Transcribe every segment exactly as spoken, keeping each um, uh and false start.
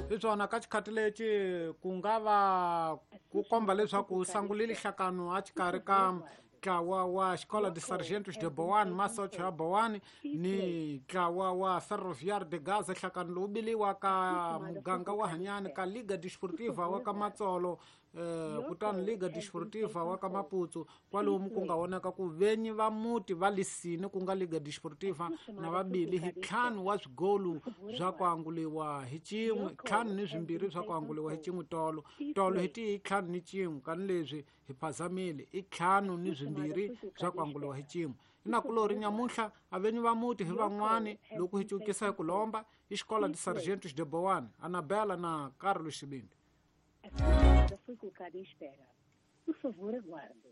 hi byona ka xikhati lexi ku nga va ku komba leswaku sangulile nhlakano a xikarhi ka ntlawa wa xikola de sargentos de Boan masocha ya Boan ni ntlawa wa ferroviário de Gaza. Nhlakano lowu biliwa ka muganga wa Hanyani ka Liga Desportiva wa ka Matsolo eh, kutani Liga Desportiva wa ka Maputsu kwalomu ku nga vonaka ku venyi va muti va lisini ku nga Liga Desportiva na vabili hi ntlhanu wa swigolu bya ku anguliwa hi cin'we ntlhanu ni swimbirhi bya ku anguliwa hi cin'we tolo tolo hi tihi ntlhanu ni cin'we kani leswi hi phazamile i ntlhanu ni swimbirhi bya ku anguliwa hi cin'we hi na kulori nyamuntlha avenyi va muti hi van'wani loko hi cukisa hi ku lomba i xikola de sargentos de Boan Anabela na Carlos Xibindi. A chamada foi colocada em espera. Por favor, aguarde.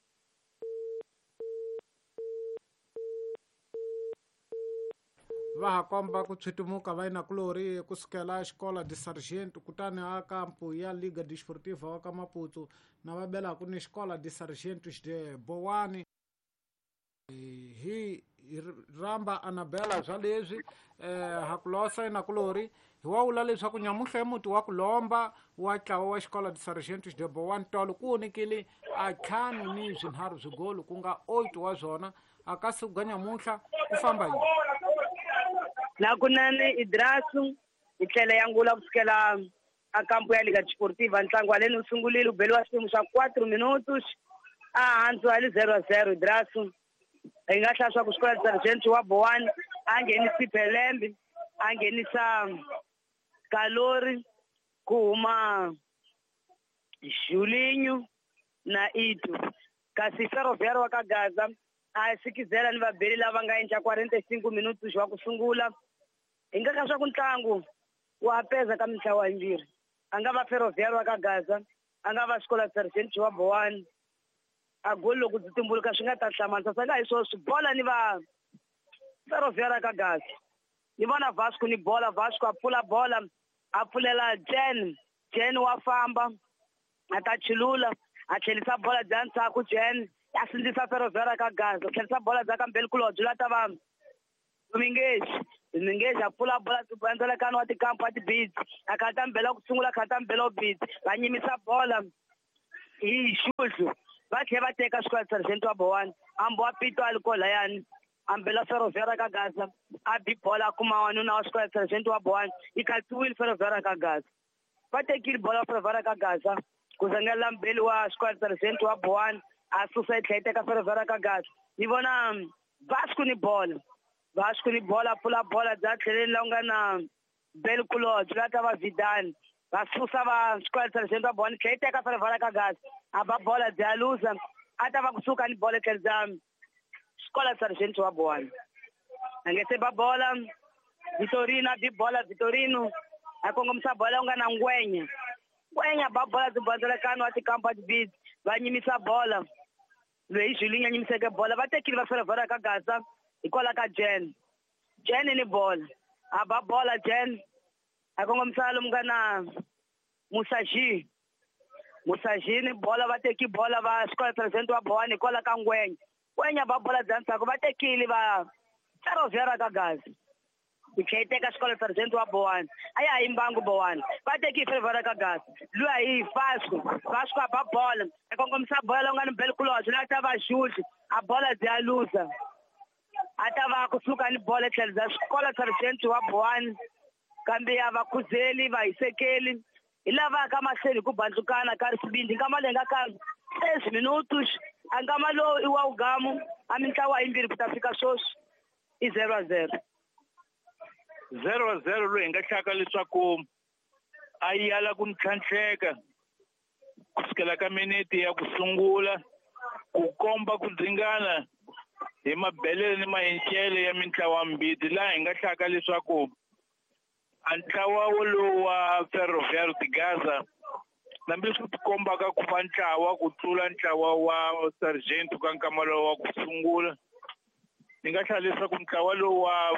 Va ha komba ku tshwitumuka va yina kulori kusukela xikola de sargento kutani a kampu ya Liga Desportiva wa ka Maputsu na va belaku ni xikola de sargentos de Boan hi ramba Anabela bya leswi eh hakulosa ina kulori hi wa vula leswaku nyamuntlha hi muti wa ku lomba wa ntlawa wa xikola de sargentos de Boan tolo ku unikile a ntlhanu ni swinharhu swigolu ku nga oito wa zwona a ka siku ga nyamuntlha ku famba yini lakunene idrasu hi tlhele ya ngula kusukela a kampu ya Liga Desportiva ntlangu wa leni wu sungulile u beliwa swiyimo swa quatro minutos a hansi wa li zero zero idrasu hi nga hlaya swa ku xikola de sargento wa Boan a nghenisi Phelembe a nghenisa Kalori ku huma Julinho na Itu kasi ferroviário wa ka Gaza a sikizela ni vabeli lava nga endla quarenta e cinco minutos wa ku sungula hi nga ka swa ku ntlangu wa peza ka mitlawa yimbirhi a nga va ferroviário wa ka Gaza a nga va xikola de sargento wa Boan a goli loko byi tumbuluka swi nga ta hlamantsa sanga hi swo swi bola ni va ferroviário ka Gaza ni vona Vasco ni bola Vasco a pfula bola a pfulela Jen Jen wa famba a ta chilula a tlhelisa bola bya ntshaku Jen a sindzisa ferroviário ka Gaza tlhelisa bola bya ka Mbelikulobye la ta va Dominguez Dominguez a pfula bola tibandzelekani wa tikampu wa tibidi a khata mbela ku sungula khata mbela ubidi va nyimisa bola hi xuhlu va tlhe va teka xikola de sargento wa Boan ambo wa pito a liko layani ambela ferroviário ka Gaza a bi bola a kuma wanuna wa xikola de sargento wa Boan i khatsiwile ferroviário ka Gaza va tekile bola wa ferroviário ka Gaza ku zangela mbeli wa xikola de sargento wa Boan a susa i tlhe i teka ferroviário ka Gaza ni vona Vasco ni bola Vasco ni bola pfula bola bya tlheleni la ku nga na Mbelikulobye la ta va Zidane va susa va xikola de sargento wa Boan tlhe i teka ferroviário ka Gaza a ba bola bya luza a ta va kusuka ni bola tlhelo bya xikola de sargento wa Boan a nge se ba bola Vitorino a bi bola Vitorino a kongomisa bola ku nga na Ngwenya Ngwenya ba bola tibandzelekani wa tikampu wa tibidi va nyimisa bola loyi Julinho a nyimiseke bola va tekile va ferroviário ka Gaza hikwalaho ka Jen Jen ni bola a ba bola Jen a kongomisa lomu nga na Musashi Musashi ni bola va teki bola va xikola de sargento wa Boan hikwalaho ka Ngwenya Ngwenya ba bola bya ntshaku va tekile va ferroviário ka Gaza hi tlhe i teka xikola de sargento wa Boan a ya hi mbangu Boan va tekile ferroviário ka Gaza luya hi Vasco Vasco a ba bola a kongomisa bola u nga ni Mbelikulobye la ta va xuhlu a bola bya luza a ta va kusuka ni bola tlhelo bya xikola de sargento wa Boan kambe ya va Khuzeli va Hisekeli hi lava ka mahlweni hi ku bandlukana ka Risibindi nkama leyi nga ka six minutos a nkama lowu i wa ugamu a mitlawa yimbirhi ku ta fika swoswi i zero a zero zero a zero loyi hi nga hlaka leswaku a yi ala ku ntlhantlheka kusukela ka miniti ya ku sungula ku komba ku dzingana hi mabelele ni mayencele ya mitlawa mbirhi laha hi nga hlaka leswaku a ntlawa lowu wa ferroviário de Gaza hambileswi ti kombaka ku va ntlawa ku tlula ntlawa wa sargento ka nkama lowu wa ku sungula ni nga hlaya leswaku ntlawa lowu wa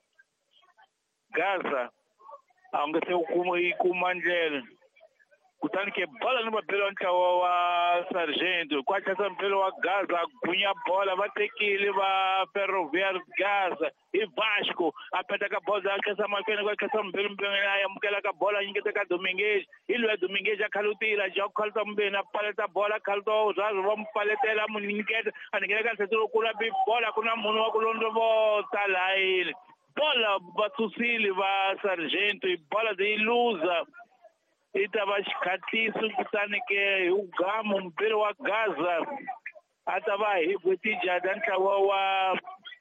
Gaza a nga se kuma yi kuma ndlela ku kutani ke bola ni mabelo ntlawa wa Sargento kwachasa mpelo wa Gaza gunya bola va tekile va Ferroviário Gaza i Vasco apeta ka bola akasa makwene kwa kasa mpelo mpelo ya mukela ka bola nyingete ka Domingues ilwe Domingues ya khalutila ja khalta mbena paleta bola khalto zazo va mpaletela munikete aningela ka setolo kula bi bola kuna munhu wa kulondo vo talaile bola batusili va Sargento i bola de ilusa itava xikhatisi kutani ke ugamu mpiro wa Gaza atava hi gwetijada ntlawa wa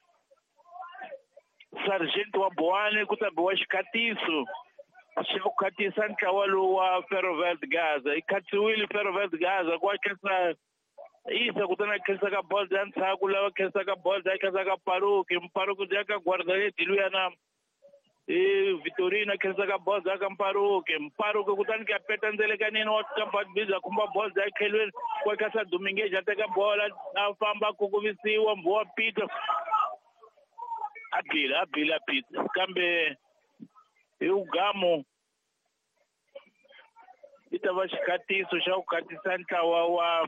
Sargento wa Boane kutabiwa xikhatisi xa ku khatisa ntlawa lowu wa Ferroviário Gaza i khatsiwile Ferroviário Gaza kwa khensa isa kutana khensa ka bola ya ntshaku lava khensa ka bola ya khensa ka Paruki Mparuki ya ka guardareti luyana e Vitorino khensa ka bola ya ka Mparuki Mparuki kutani ke apeta ndzele ka nini wa kampa biza kumba bola ya khelweni kwa kasa Domingues ya teka bola a famba kukuvisiwa mbowa Peter abila abila Peter kambe i ugamu itava xikatiso xa ku katisa ntlawa wa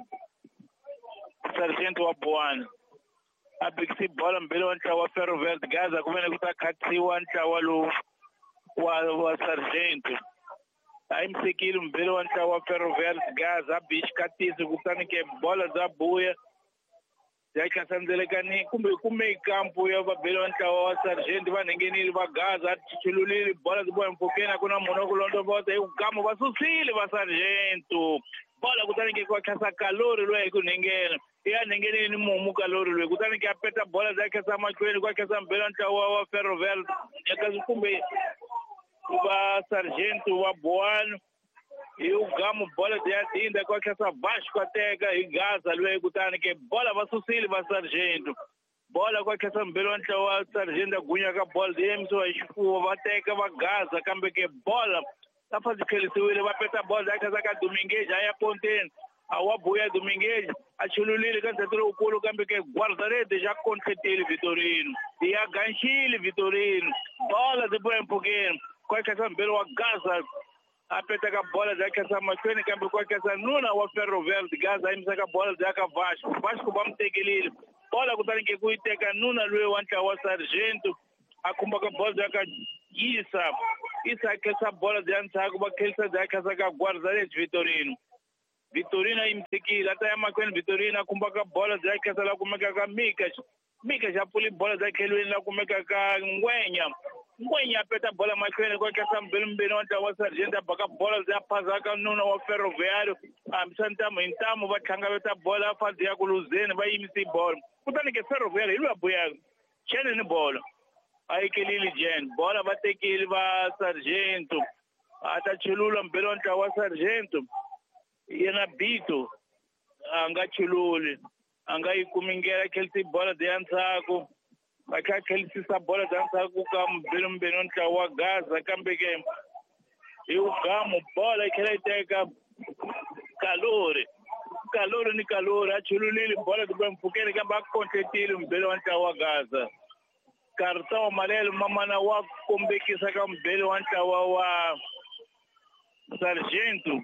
Sargento wa Boane a bikisi bola mbele wa ntlawa wa Ferroviário Gaza ku vene ku ta khatsiwa ntlawa lowu wa wa Sargento a yi misekile mbele wa ntlawa wa Ferroviário Gaza a bi xikatisi kutani ke bola za buya ya kasanzelekani kumbe kume kampu ya babelo wa ntlawa wa Sargento va nhengenile va Gaza chululile bola zi boya mpfukeni kuna munhu wa ku londovota hi ugamu va susile va Sargento bola kutani ke kwa khasa kalori loyi ku nhengena ya nhengenile ni mumu kalori loyi kutani ke apeta bola za khasa mahlweni kwa khasa mbele wa ntlawa wa Ferroviário ya kasi kumbe va Sargento wa Boane hi ugamu bola ya tinda kwa khasa Vasco ateka hi Gaza loyi kutani ke bola va susile va Sargento bola kwa khasa mbele wa ntlawa wa Sargento gunya ka bola yemisiwa hi xifuwo va teka va Gaza kambe ke bola ta fa zikhelisiwile va peta bola ya khasa ka Domingues ya ponteni a wa buya Domingues a chululile ka nsati lowukulu kambe ke guardarete ya conchetile Vitorino ya ganxile Vitorino bola zi boya mpfhukeni kwa khasa mbele wa Gaza a peta ka bola ya khasa mahlweni kambe kwa khasa nuna wa Ferroviário Gaza a yimisa ka bola ya ka Vasco Vasco va mu tekelile bola kutani ke ku yi teka nuna loyi wa ntlawa wa Sargento a khumba ka bola ya ka Isa Isa a khelisa bola ya ntshaku va khelisa ya khasa ka guardarete Vitorino Vitorino yi misekile a ta ya mahlweni Vitorino a khumba ka bola ya khasa la kumeka ka Mika Mika xa pfuli bola za khelweni la kumeka ka Ngwenya Ngwenya peta bola mahlweni kwa khasa mbele mbele wa ntlawa wa Sargento a baka bola ya phasa ka nuna wa Ferroviário hambisa ntamu hi ntamu va tlhangaveta bola fazi ya ku luzeni va yimisi bola kutani ke Ferroviário hi loyi a buyaka chele ni bola a yi kelile Jen bola va tekile va Sargento a ta chulula mbele wa ntlawa wa Sargento yena Bito a nga chululi a nga yi kumi ngela khelisi bola ya ntshaku va kha khelisisa bola ya ntshaku ka mbele mbele wa ntlawa wa Gaza kambe ke hi ugamu bola yi tlhela yi teka kalori kalori ni kalori a chululile bola zi boya mpfhukeni kambe a conchetile mbele wa ntlawa wa Gaza karta wa malelo mamana wa kombekisa ka mbele wa ntlawa wa Sargento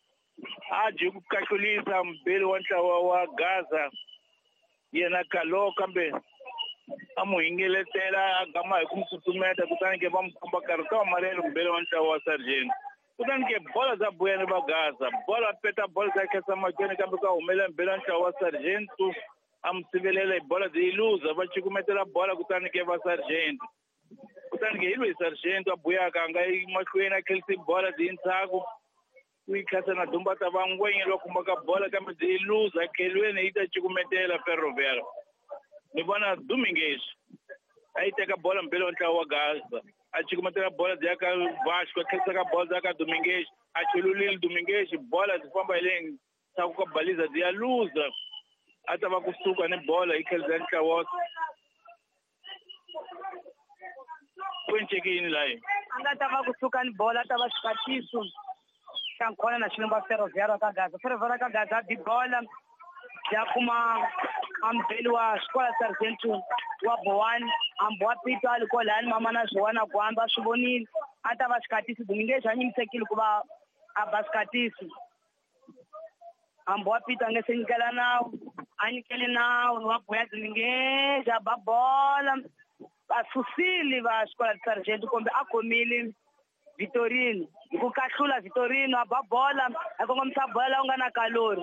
a ji ku kahlulisa mbele wa ntlawa wa Gaza yena kalo kambe a mu hingeletela a gama hi ku tsutsumeta kutani ke va mu komba karta wa malelo mbele wa ntlawa wa Sargento kutani ke bola za buyani va Gaza bola peta bola za khesa mahlweni kambe ka humelela mbele wa ntlawa wa Sargento a mu sivelela hi bola zi iluza va cukumetela bola kutani ke va Sargento kutani ke hi loyi Sargento a buyaka a nga yi mahlweni a khelisi bola zi ntshaku ku yi khasa na dumbata va Ngwenya lo khumbaka bola kambe zi iluza khelweni yi ta cukumetela Ferroviário ni vona Domingues a yi teka bola mbele wa ntlawa wa Gaza a cukumetela bola zi ya ka Vasco a khelisa ka bola zi ya ka Domingues a chululile Domingues bola zi famba hi le ntshaku ka baliza zi ya luza a ta va kusuka ni bola yi khelisa ntlawa ku enceke yini layi a nga ta va kusuka ni bola a ta va xikatiso xa nkhona na xilomba Ferroviário ka Gaza Ferroviário ka Gaza di bola ya kuma ambeli wa xikola Sargento wa Boane ambo wa Peter alikuwa lani mama na Joana kwamba swi vonile a ta va xikatisi Domingues a nyimisekile ku va a baskatiso ambo apita nge se nyikela nawu a nyikele nawu wa boya ninguém já ba bola va susili va xikola di sargento kumbe a khomile Vitorino hi ku kahlula Vitorino a ba bola a kongomisa bola laha u nga na kalori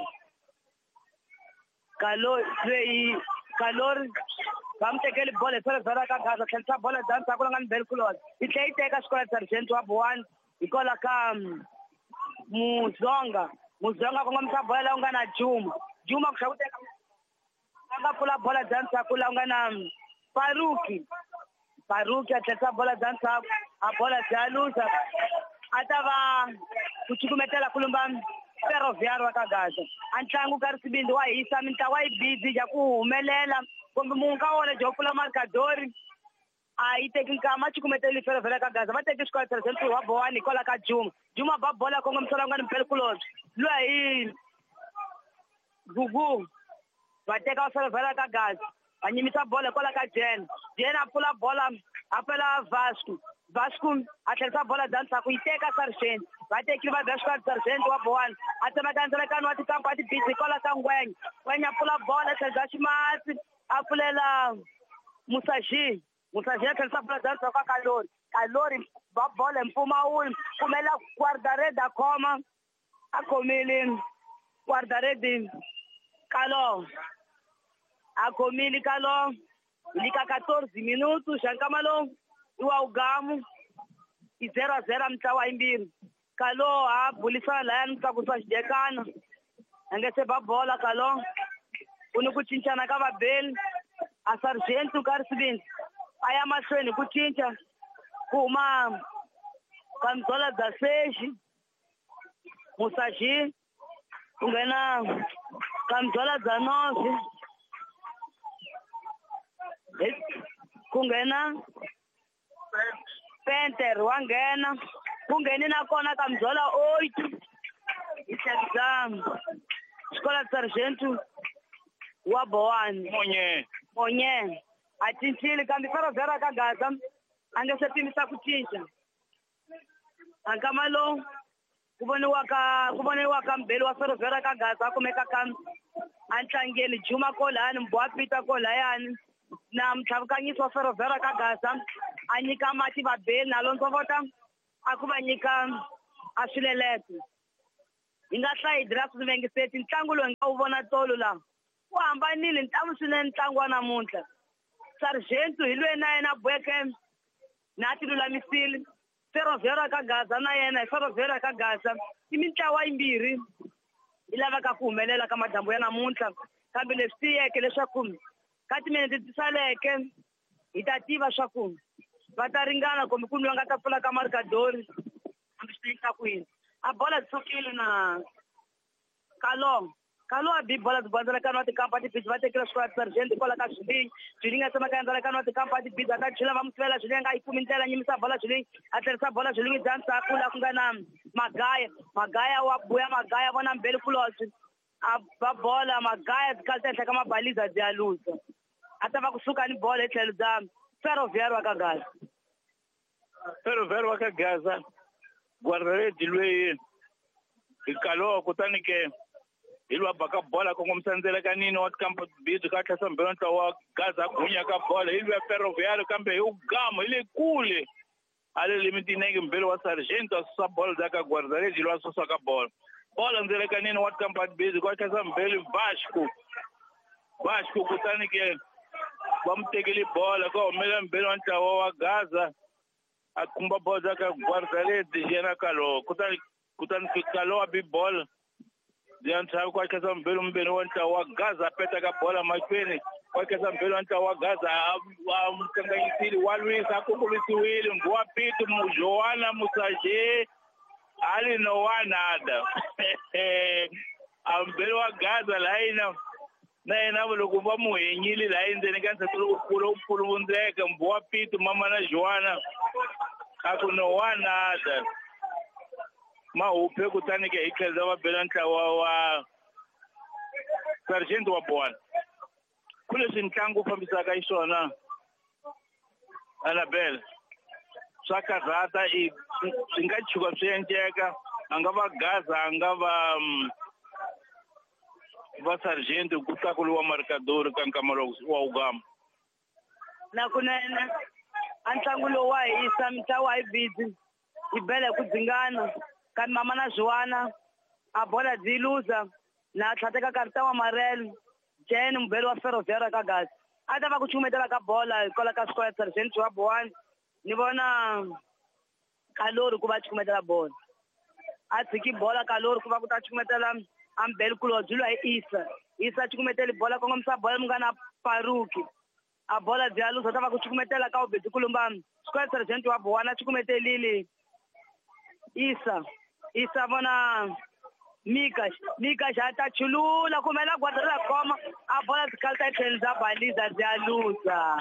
kalori leyi kalori va mu tekeli bola hi Ferroviário ka Gaza tlhelisa bola dansa ku la nga ni Belkulos yi tlhe yi teka xikola di sargento wa Bowani hikwalaho ka Muzonga Muzonga kongomisa bola laha u nga na Juma Juma ku xa ku teka a nga pfula bola dansa ku la u nga na Faruki Faruki a tlhelisa bola dansa a bola Jalusa a ta va ku cukumetela ku lumba Ferroviário ka Gaza a ntlangu ka risibindi wa hisa mitlawa yi busy ya ku humelela kumbe munhu ka wona jo pfula marcadori a yi teki nkama cukumeteli Ferroviário ka Gaza va teki xikola sargento wa Bowani hikwalaho ka Juma Juma ba bola kongomisela u nga ni Belkulos luya hi Gugu va teka Ferroviário ka Gaza va nyimisa bola hikwalaho ka Jen Jen a pfula bola a pfela Vasco Vasco a tlhelisa bola dansaku yi teka sargent va tekile va bya xikola sargent wa Bowani a tsemakandzelekani wa tikampa a tibisi hikwalaho ka Ngwenya Ngwenya a pfula bola tlhelisa ximatsi a pfulela Musashi Musashi a tlhelisa bola dansaku ka Kalori Kalori va bola hi mpfumawulo kumela Guardared a khoma a khomile Guardared Kalo a khomile Kalo li ka catorze minutos xankamalo iwa ugamu i zero a zero mitlawa yimbirhi Kalo a bulisana layani tlakusa xidekana a nge se ba bola Kalo ku ni ku cincana ka vabeli a sargento ka risibindi a ya mahlweni ku cinca ku huma Kamzola Daseshi Musashi ku nghena Kamzola Zanovi ku nghena Penter wa nghena ku ngheni na kona Kamzola oito yi tlherisa xikola sargento wa Bowani Monye Monye a cincile kambe Ferroviário ka Gaza a nge se pimisa ku cinca a nkama lowu ku voniwa ka ku voniwa ka mbheli wa Ferroviário ka Gaza a kumeka ka a ntlangeni Juma kolayani Mboa Peter kolayani na mtlhavukanyiso wa Ferroviário ka Gaza a nyika mati vabeli na Alonso Vota a ku va nyika a swileleto hi nga hlayi draft vengiseti ntlangu lowu hi nga wu vona tolo laha wu hambanile ntamu swinene ntlangu wa namuntlha sargento hi lweyi na yena boeke na ti lulamisile Ferroviário ka Gaza na yena hi Ferroviário ka Gaza i mitlawa yimbirhi yi lavaka ku humelela ka madambu ya namuntlha kambe leswi tiyeke leswaku ka timinete ti saleke hi ta tiva swa ku va ta ringana kumbe ku ni va nga ta pfula ka marcadori hambi swi teka kwini a bola tsukile na Kalo Kalo a bi bola dzibandzelekani wa tikampa tibisi va tekela xikola sargent hikwalaho ka Zwilingi Zwilingi a tsemakandzelekani wa tikampa tibisi a ta chila va mu sivela Zwilingi a yi kumi ndlela nyimisa bola Zwilingi a tlherisa bola Zwilingi dansaku laha ku nga na Magaya Magaya wa buya Magaya vona Belkulos a ba bola Magaya dzikhalisa ehenhla ka mabaliza Dialusa a ta va kusuka ni bola hi tlhelo bya Ferroviário ka Gaza Ferroviário ka Gaza Guardared lweyi hi Kalo kutani ke hi lwa baka bola kongomisa ndzelekanini wa tikampa tibisi ka tlhasa mbhelo ntlawa wa Gaza gunya ka bola hi lwa Ferroviário kambe hi ugamu hi le kule a le limitinenge mbhelo wa sargento a susa bola dzaka Guardared lwa susa ka bola bola ndzelekanini wa tikampa tibisi ka tlhasa mbhelo Vasco Vasco kutani ke va mu tekeli bola ka humelela mbhelo wa ntlawa wa Gaza a khumba bola dzaka Guardared yena Kalo kutani kutani Kalo a bi bola Diantha kwa kesa mbelo mbelo wa ntlawa wa Gaza peta ka bola mahlweni kwa kesa mbelo wa ntlawa wa Gaza a mkanganyisile wa Luis a kukulisiwile Mboa Peter Mujoana Musaje ali no wanada a mbelo wa Gaza laina na yena loko va mu henyile la endzeni ka nsatulu ukulu upfulundzeka Mboa Peter mama na Joana a ku no wanada ma uphe kutani ke ikheza va bela ntlawa wa sargento wa Bowani ku leswi ntlangu wu fambisaka xiswona Annabelle swa karhata i swi nga chuka swi endleka a nga va Gaza a nga va um, va sargento ku ta ku wa markador ka nkama wa ugama na kunene a ntlangu lowu wa hisa mitlawa hi busy hi bela hi ku dzingana ka mama na zwiwana a bola byi luza na tlhateka karita wa marel jen mbheli wa ferroviaria ka Gaza a ta va ku chumetela ka bola hikwala ka swikola sargento wa Bowani ni vona kalori ku va chumetela bola a tshiki bola kalori ku va ku ta chumetela ambeli kulobye lwa hi isa isa chukumeteli bola kongomisa bola mungana Paruki a bola bya luza ta va ku chukumetela ka ubedzi kulumba swikola sargento wa Bowani a chukumetelile isa isa vona Mika Mika jata chulula kumela guardala koma a bola zikalta tlhenza baliza bya luza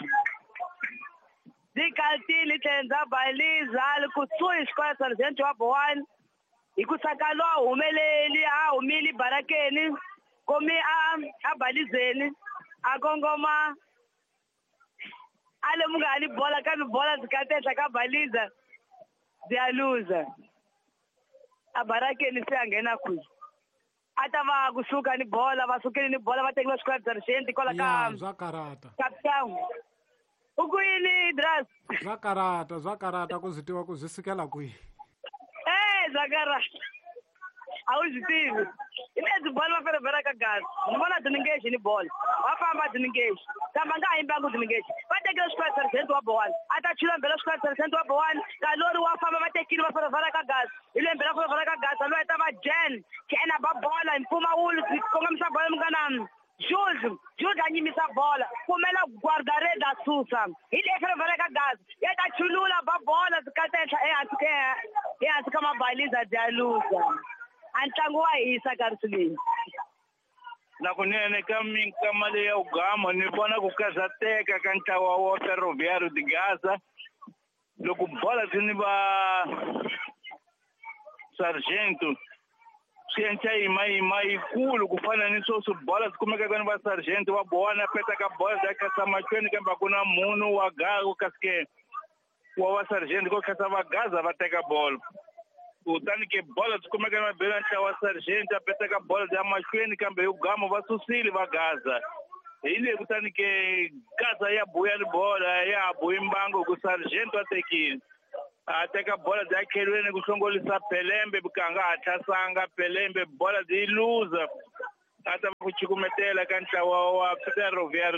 zikaltile tlhenza baliza likutsui swikola sargento wa Bowani ikusakalo humeleli a humili barakeni komi a abalizeni akongoma ale mungali bola kambe bola zikathetla ka baliza ziyaluza abarakeni siyangena kwi atava kusuka ni bola vasukile ni bola vatekela swikola sargento kola ka zwa karata captain ukuyini Dras zwa karata zwa karata kuzitiwa kuzisikela kwi eh zakara awuzitivi ilezi bola va ferroviaria ka Gaza ni vona dinengage ni bola va famba dinengage kamba nga yimbangu dinengage va tekela swikola sargento wa Bowani ata chula mbela swikola sargento wa Bowani kalori wa famba va tekile va ferroviaria ka Gaza ile mbela ferroviaria ka Gaza lo eta va jen kena ba bola impuma wulu kongomisa bola mngana Jules Jules anyimisa bola kumela guardareda susa ile ferroviaria ka Gaza yeta chulula ba bola zikatentla ehansi ke ehansi ka mabaliza dialuza antlangu wa hisa karisini na kunene ka minkama leyi ya ugama ni vona ku kazateka ka ntlawa wa ferroviario di Gaza loko bola byi ni va sargento swi endla yimayima yikulu ku fana ni sweswo bola byi kumekaka ni va sargento va Bowani a peta ka bola byi ya kasa mahlweni kambe ku na munhu wa Gaza kasike wa va sargento ko kasa va Gaza va teka bola kutani ke bola byi kumeka ni mabeli ya ntlawa wa sargento a peta ka bola byi ya mahlweni kambe ugama va susile va Gaza hi leyi kutani ke Gaza ya buya ni bola ya buyi mbangu ku sargento a tekile a teka bola byi ya khelweni ku hlongolisa Pelembe bukanga hatla sanga Pelembe bola byi luza a ta ku chikumetela ka ntlawa wa ferroviario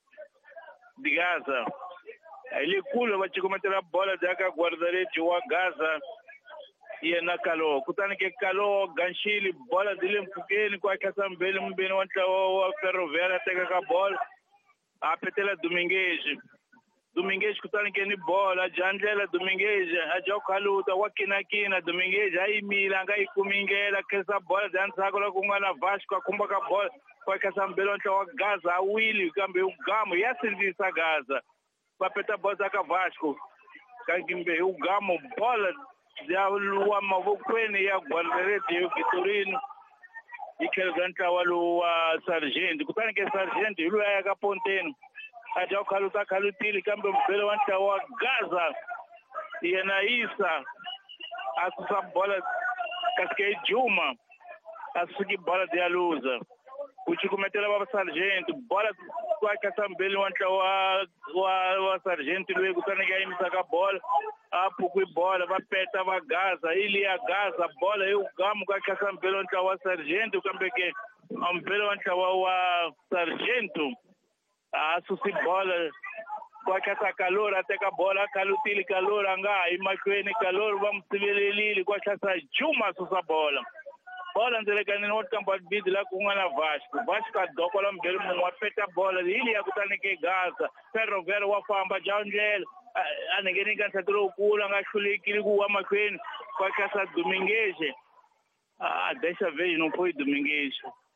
di Gaza hi le kulu va chikumetela bola byi ya ka guardareti wa Gaza yena Kalo kutani ke Kalo ganxili bola byi le mpfhukeni ku akasa mbeli mbeni wa ntlawa wa ferroviario a teka ka bola a petela Dominguez Dominguez kutani ke ni bola jandlela Dominguez a ja khaluta wa kinakina Dominguez a yimila nga yi kumingela kesa bola bya ntsako loko ku nga na Vasco a khumba ka bola ku akasa mbeli wa ntlawa wa Gaza a wili kambe ugamo ya sindzisa Gaza va peta bola ka Vasco kambe ugamo bola ya luwa mavokweni ya guardareti ya Vitorino ikhelga ntlawa lowu wa sargento kutani ke sargento hi luya ya ka Ponteno a ja khaluta khalutile kambe mbele wa ntlawa wa Gaza yena Isa a susa bola kasike Juma a suki bola ya luza ku chikumetela va sargento bola ku akasa mbele wa ntlawa wa wa sargento loyi kutani ke yimisa ka bola a pukui bola va peta va Gaza ili ya Gaza bola hi ugama ku akasa mbele wa ntlawa wa sargento kambe ke mbele wa ntlawa wa sargento a susi bola ku akasa Kalori a teka bola a khalutile Kalori a nga ha yi mahlweni Kalori va n'wi sivelelile ku akasa Juma a susa bola bola ndzelekanini wa Tampa Bid la ku nga na Vasco Vasco a dokola mbele mun'we wa peta bola ili ya kutani ke Gaza ferroviario wa famba ja ndlela a ngheni ka nsati lowukulu a nga hlulekile ku wa mahlweni ku akasa Dominguez a dexa vez não foi Dominguez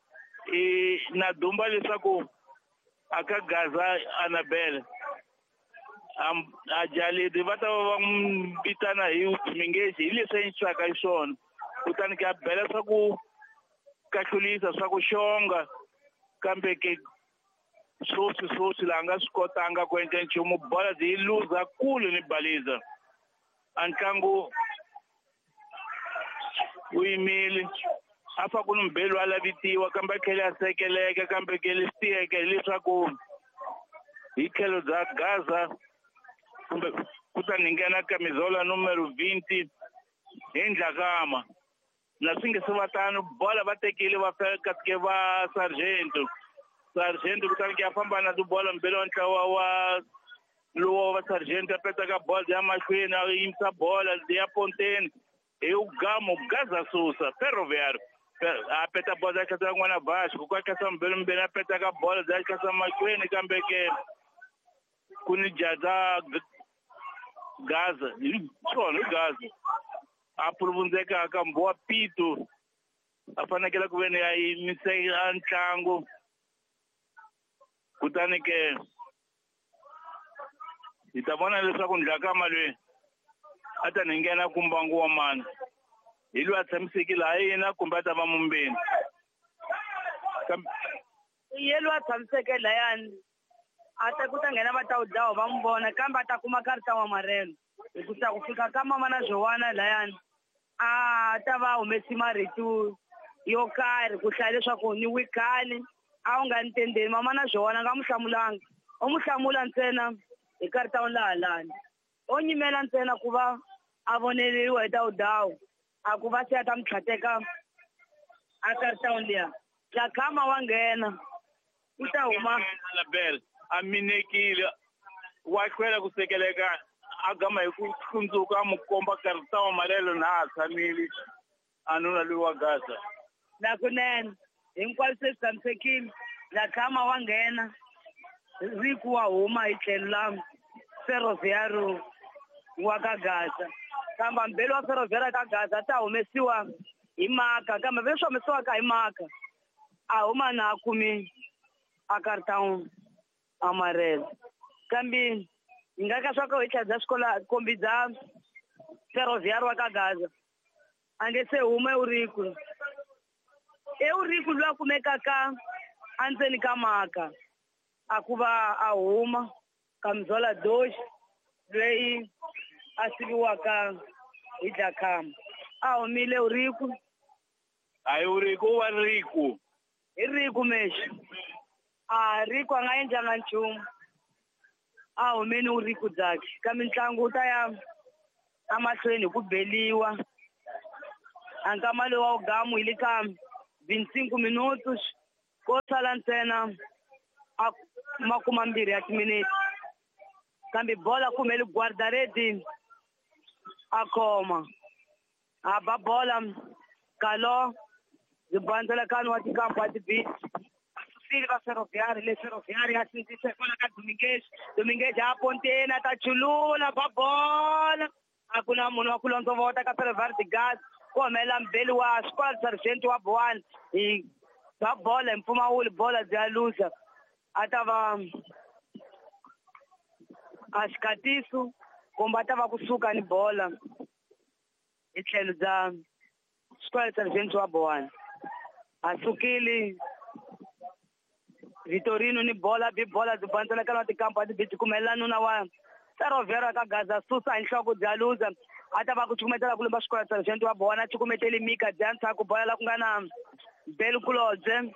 e na dumba leswaku aka Gaza Anabela a jaledi va ta va n'wi vitana hi Dominguez hi leswi a yintswaka hi swona kutani ke a bela swa ku kahlulisa swa ku xonga kambe ke sosi sosi la nga swi kotanga ku endla nchumu bola byi luza kule ni baliza a ntlangu u yimile a fa ku ni mbheli wa lavitiwa kambe a tlhele a sekeleka kambe ke leswi tiyeke leswaku hi tlhelo bya Gaza kumbe ku ta ni nghena kamizola numero vinte hi Ndlakama na swi nge se va tano bola va tekile va katike va Sargento Sargento kutani ke a famba na tibola mbheli wa ntlawa wa lowo va Sargento a petaka bola ya mahlweni a yimisa bola ya Ponteni hi Ugamo Gaza Susa Ferroviário a peta bola ya kasa n'wana Vasco ku kasa mbheli mbheli a petaka bola ya kasa mahlweni kambe ke ku ni jaza Gaza hi swona hi Gaza a puluvundzekaka mbowa Pito a fanekele ku ve ni a yimise a ntlangu kutani ke hi ta vona leswaku Ndlakama loyi a ta ni nghena ku mbangu wa mani hi loyi a tshamisekile ha yina kumbe a ta va mumbeni yelo a tshamiseke layani a ta ku ta nghena va ta wu dlawa va n'wi vona kambe a ta kuma karita wa marelo hikusa ku fika ka mama na Joana layani a ta va humesi marito yo karhi ku hlaya leswaku ni wikani a wu nga ni tendeni mama na Joana nga mu hlamulanga u mu hlamula ntsena hi karita laha lani o nyimela ntsena ku va a voneliwa hi ta wu dawu a ku va se a ta mi tlhateka a karita liya Ndlakama wa nghena u ta huma Label a minekile wa hlwela ku sekeleka a gama hi ku hlundzuka a mu komba karita wa marelo na ha tshamile a nuna loyi wa Gaza nakunene hinkwaswo se tshamisekile Ndlakama wa nghena Riku wa huma hi tlhelo la Ferroviário wa ka Gaza kambe mbheli wa Ferroviário ka Gaza ta humesiwa hi Maka kambe leswi humesiwaka hi Maka a huma na kumi a karita amarelo kambe hi nga ka swa ku hi tlhela bya swikola kombi bya Ferroviário wa ka Gaza a nge se huma Eurico Eurico loyi a kumekaka endzeni ka Maka a ku va a huma Kamzola Dosh loyi a siviwaka hi Ndlakama a humile Eurico a Eurico wa Riku hi Riku mexi a Riku a nga endlanga nchumu a humeni Eurico dzakhe ka mitlangu ta ya amahlweni hi ku beliwa a nkama loyi wa Ugamo hi le ka vinte-cinco minutos ko sala ntsena a makumambirhi ya timinete kambe bola kumele Guardaredi a khoma a ba bola Kalo zibandzela kani wa tikampa tibiti sili va Ferroviário le Ferroviário ya sindzise kola ka Domingues Domingues a Ponteni a ta chulula ba bola a ku na munhu wa ku lontsovota ka Ferroviário de Gaza ku humelela mbheli wa Xikola Sargento wa Bohani hi ba bola hi Mpfumawuli bola bya luza a ta va a xikatiso kumbe a ta va kusuka ni bola hi tlhelo bya Xikola Sargento wa Bohani a sukile Vitorino ni bola bi bola byi bandzela ka na tikampa tibiti kumelela nuna wa Ferroviário ka Gaza susa hi nhloko bya luza a ta va ku cukumetela ku lomba Xikola Sargento wa Bohani a cukumeteli Mika Dyantsha ku bola la ku nga na Bel Kulobye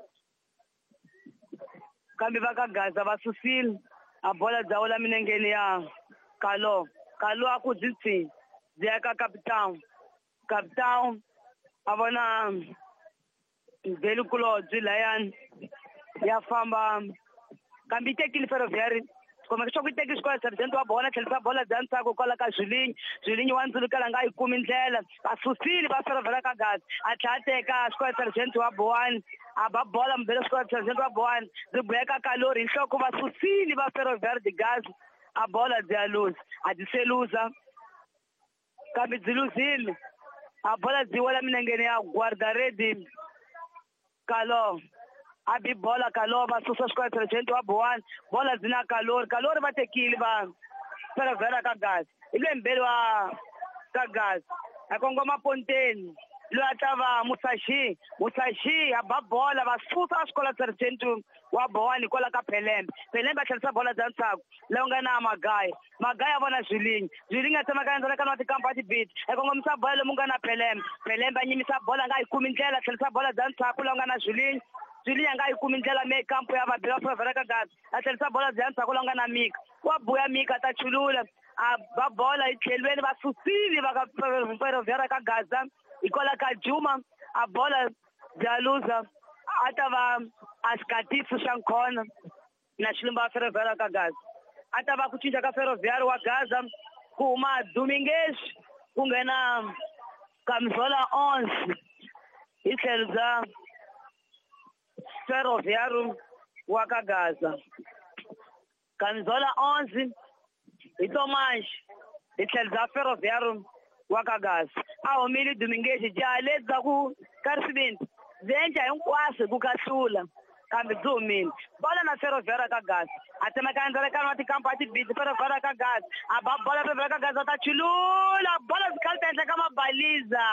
kambe va ka Gaza va susile a bola bya wela minengeni ya Kalo Kalo a ku dzitsi byi ya ka Capital Capital a vona Bel Kulobye layani ya famba kambe yi tekile Ferroviário komeka swa ku yi teki Xikola Sargento wa Bohani a tlhelisa bola Dyantsha kwala ka Zwilinyi Zwilinyi wa ndzulukela nga yi kumi ndlela a susile va Ferroviário ka Gaza a tlhela a teka Xikola Sargento wa Bohani a ba bola mbhele Xikola Sargento wa Bohani byi boheka Kalori hi nhloko va susile va Ferroviário de Gaza a bola byi ya luza a byi se luza kambe byi luzile a bola byi wela minengeni ya Guardaredi Kalo a bi bola Kalo va susa Xikola Sargento wa Bohani bola byi na Kalori Kalori va tekile va Ferroviário ka Gaza hi le mbheli wa ka Gaza a kongoma Ponteni loyi a tava Musashi Musashi a ba bola va susa a xikola sargento wa Bowani kwala ka Phelembe Phelembe a tlherisa bola bya ntsako leyi nga na Magaya Magaya a vona Zwilingi Zwilingi a tsema ka endzela ka na tikampa tibit e kongomisa bola lomu nga na Phelembe Phelembe a nyimisa bola nga yi kumi ndlela a tlherisa bola bya ntsako leyi nga na Zwilingi Zwilingi a nga yi kumi ndlela me kampo ya vabili va Ferroviária ka Gaza a tlherisa bola bya ntsako leyi nga na Mika wa buya Mika ta chulula a ba bola hi tlhelweni va susile va ka Ferroviária ka Gaza ikola ka Juma a bola bya luza a ta va a xikatisi xa nkhona na xilumba Ferroviária ka Gaza a ta va ku cinca ka Ferroviária wa Gaza ku huma Domingues ku nghena Camisola onze hi tlhelo bya Ferroviária wa ka Gaza Camisola onze hi Tomas hi tlhelo bya Ferroviária wa ka Gaza a humile Domingues jaha lebyi bya ku Karisibinti zenja hinkwaswo ku kahlula kambe byi humile bola na Ferroviária ka Gaza a tsemeka endzela ka na tikampa a tibidi Ferroviária ka Gaza a ba bola Ferroviária ka Gaza ta chulula bola byi khalita ehenhla ka mabaliza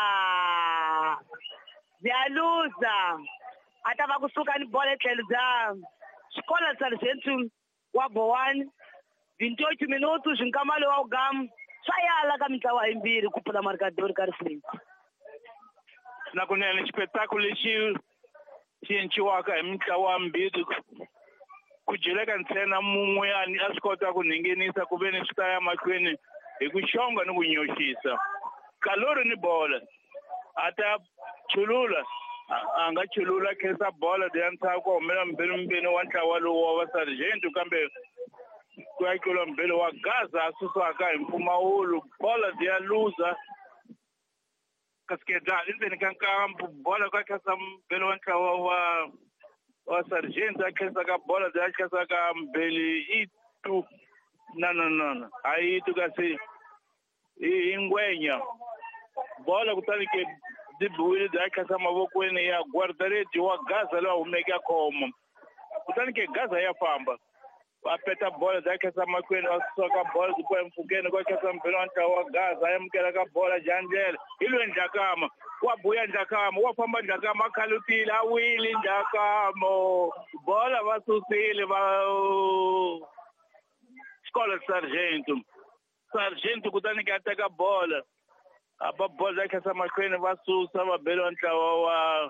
bya luza a ta va kusuka ni bola etlhelo bya xikola sargento wa Bowani twenty-eight minutos nkamalo wa ugamu swa yala ka mitlawa yimbirhi ku pfula marikadori ka Rislingi na kunene xipetakulo lexi xi endliwaka hi mitlawa mbirhi ku jeleka ntsena mun'weyani a swi kota ku ningenisa ku ve ni swi ta ya mahlweni hi ku xonga ni ku nyoxisa kalori ni bola a ta chulula a nga chulula khensa bola leya ntsako humela mbirhimbirhi wa ntlawa lowu wa va sargento kambe ku ya tlula mbirhi wa Gaza a susaka hi mpfumawulo bola leya luza kasiketa endzeni ka nkampu bola ka khensa mbirhi wa ntlawa wa wa sargento a khensa ka bola leya khensa ka mbirhi itu no no no a itu kasi hi ngwenya bola kutani ke dibuwile bya khensa mavokweni ya guardareti wa Gaza loyi a humeke a khoma kutani ke Gaza ya famba va peta bola bya khensa mahlweni va suka bola ku empfhukeni ku khensa mbirhi wa ntlawa wa Gaza a amukela ka bola Jandlela hi loyi Ndjakama wa buya Ndjakama wa famba Ndjakama a khalutile a wile Ndjakamo bola va susile va xikola sargento sargento kutani ke a teka bola a ba bola bya khensa mahlweni va susa va beli wa ntlawa wa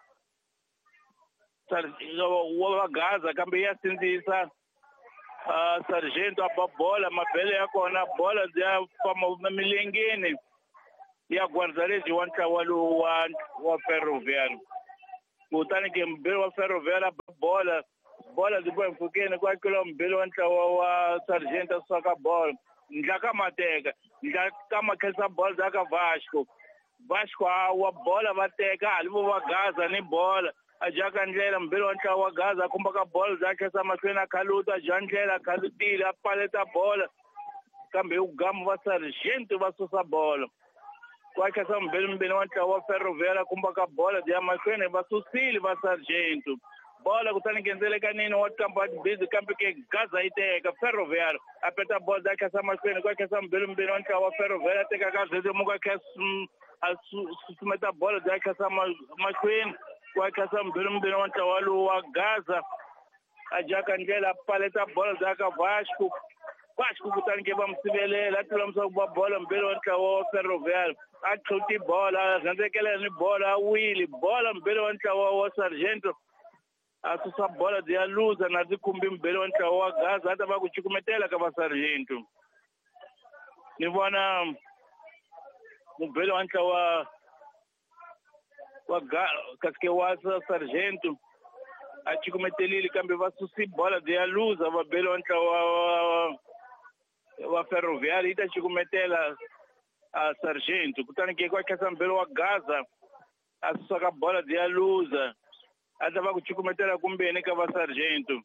wa Gaza kambe ya sindzisa Uh, sargento a ba bola mabele ya kona bola bya famba milengeni ya guardareti wa ntlawa lowu wa wa Ferroviária kutani ke mbirhi wa Ferroviária a ba bola bola byi boha empfhukeni ku akeliwa mbirhi wa ntlawa wa sargento a suka bola Ndjakama teka Ndjakama khensa bola bya ka Vasco Vasco wa bola va teka halivo va Gaza ni bola a jaka ndlela mbirhi wa ntlawa wa Gaza a kumba ka bola bya khensa mahlweni a khaluta bya ndlela a khalutile a paleta bola kambe ugamu va sargento va susa bola ku a khensa mbirhimbirhi wa ntlawa wa Ferroviária a kumba ka bola bya mahlweni va susile va sargento bola kutani ke ndzelekanini wa tikampa tibidi kambe ke Gaza yi teka Ferroviária a peta bola bya khensa mahlweni ku a khensa mbirhimbirhi wa ntlawa wa Ferroviária a teka ka Zezemuka a susumeta bola bya khensa mahlweni ku a khensa mbirhimbirhi wa ntlawa lowu wa Gaza a jaka ndlela a paleta bola bya ka Vasco Vasco kutani ke va n'wi sivelela a tiva leswaku va bola mbirhi wa ntlawa wa Ferroviária a tlhoti bola a rhendzekelela ni bola a wile bola mbirhi wa ntlawa wa sargento a susa bola bya luza na tikhumbi mbirhi wa ntlawa wa Gaza a ta va ku cukumetela ka va sargento ni vona mubheli wa ntlawa wa kasike wa sargento a cukumetelile kambe va susi bola bya luza vabheli wa ntlawa wa wa Ferroviária yi ta cukumetela a sargento kutani ke kwa khensa mbheli wa Gaza a susaka bola bya luza a ta va ku cukumetela kumbeni ka va sargento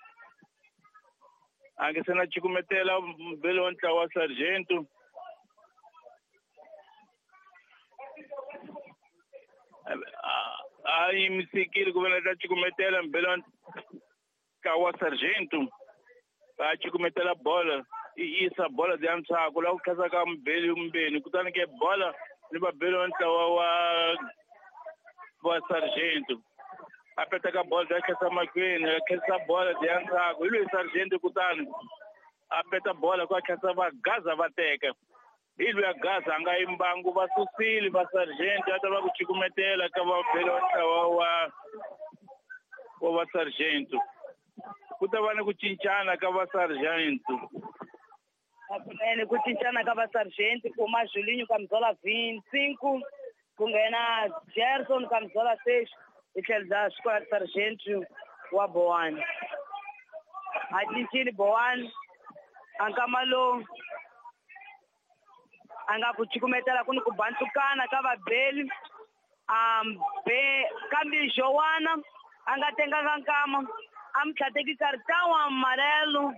a nge se na cukumetela mbheli wa ntlawa wa sargento a yimisekile ku vela ta cukumetela mbheli wa ntlawa wa sargento a cukumetela bola yi yisa bola bya ntsako la ku khensaka mbheli umbeni kutani ke bola ni va belo ntlawa wa wa sargento a peta ka bola da khetsa makwini a khetsa bola de antsako hi loyi sargento kutani a peta bola ku a khetsa va gaza va teka hi loyi a gaza a nga yi mbangu va susile va sargento a ta va ku cukumetela ka va belo ntlawa wa wa va sargento ku ta va ni ku cincana ka va sargento Hakunene ku cincana ka va sargento ku ma Julinho camisola vinte e cinco ku nghena Gerson camisola seis hi tlhelo da xikola sargento wa Bohani a cincile Bohani a nkama lowu a nga ku cukumetela ku ni ku bantukana ka vabeli a be kambe Joana a nga tenganga nkama a mi tlhateki kartão amarelo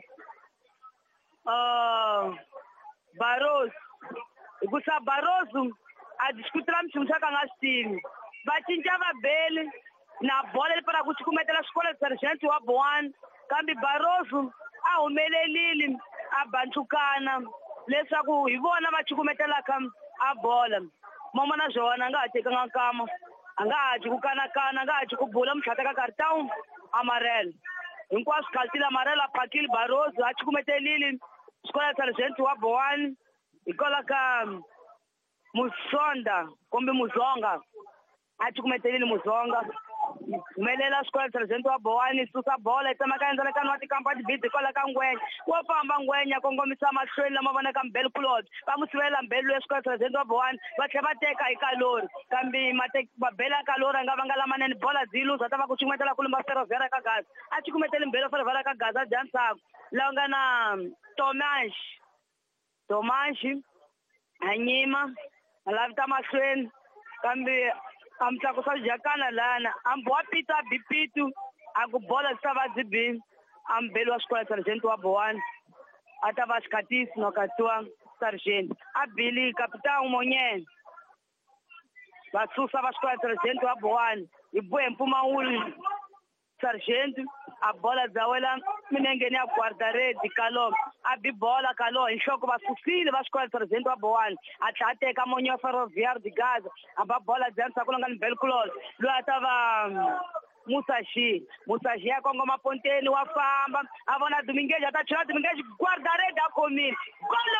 uh, Barroso hikusa Barroso a discutira mixingu xa ka nga swi tivi va cinca vabeli na bola li para ku cukumetela xikola sargento wa Bohani kambe Barroso a humelelile a bantukana leswaku hi vona va cukumetelaka a bola mama na Joana a nga ha tekanga nkama a nga ha ji ku kanakana a nga ha ji ku bula mi tlhateka kartão amarelo hinkwaswo khaltile amarelo a phakile Barroso a cukumetelile xikola sargento wa Bohani hikwalaho ka Musonda kumbe Muzonga a cukumetelile Muzonga humelela xikola sargento wa Bohani susa bola yi tsemaka endzelekani wa tikampa tibidi hikwalaho ka ngwenya wo famba ngwenya kongomisa mahlweni lama vonaka mbheli kulot va n'wi sivela mbheli loyi xikola sargento wa Bohani va tlhela va teka hi kalori kambe mabeli ya kalori a nga vanga lamanene bola dziluza ta va ku cukumetela ku lumba Ferroviária ka Gaza a cukumeteli mbheli wa Ferroviária ka Gaza a dya ntsako laha nga na Tomas Tomas a nyima a lavita mahlweni kambe a mi tlakusa dyakana lana a mi boha pitu a bi pitu a ku bola swi ta va dzibini a mbheli wa xikola sargento wa Bohani a ta va xikhatisi no katsiwa sargento a bili kapitão Monyene va susa va xikola sargento wa Bohani hi bohe mpfumawulo sargento a bola dzawela minengeni ya guardaredi kalo a bi bola kalo hi nhloko va susile va xikola sargento wa Bohani a tlha a teka monyo wa Ferroviária de Gaza a ba bola dzanisa ku longani Belculol loyi a ta va Musashi Musashi ya kongoma ponteni wa famba a vona Dominguez a ta chela Dominguez guardaredi a khomile golo